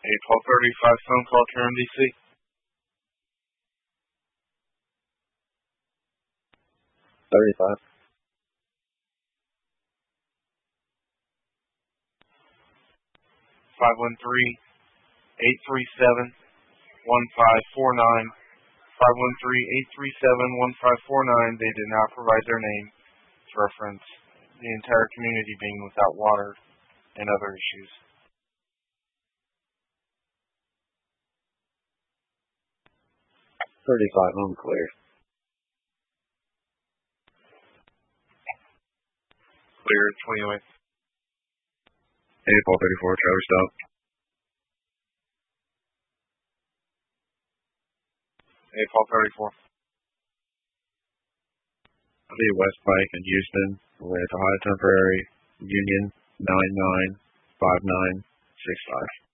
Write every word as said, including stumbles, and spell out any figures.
April thirty-five phone call to M D C. thirty-five. five one three, eight three seven, one five four nine. five one three, eight three seven, one five four nine. They did not provide their name to reference the entire community being without water and other issues. thirty-five, I'm clear. Clear, twenty-eight. April thirty-four, Trevor Stop. April thirty-four. The West Pike in Houston with Ohio Temporary Union nine nine five nine six five.